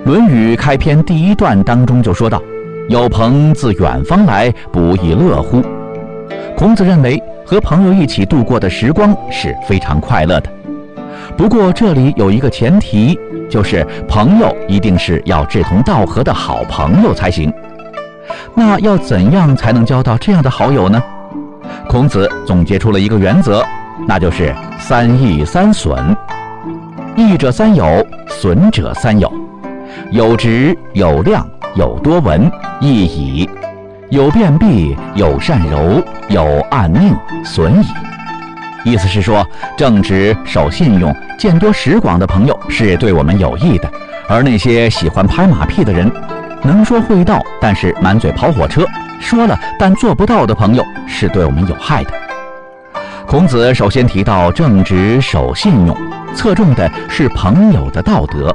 论语》开篇第一段当中就说到：“有朋自远方来，不亦乐乎？”孔子认为和朋友一起度过的时光是非常快乐的。不过这里有一个前提，就是朋友一定是要志同道合的好朋友才行。那要怎样才能交到这样的好友呢？孔子总结出了一个原则，那就是三益三损。益者三友，损者三友。有直，有量，有多闻，益矣；有辩辟，有善柔，有暗佞，损矣。意思是说，正直、守信用、见多识广的朋友是对我们有益的，而那些喜欢拍马屁的人，能说会道但是满嘴跑火车，说了但做不到的朋友是对我们有害的。孔子首先提到正直、守信用，侧重的是朋友的道德，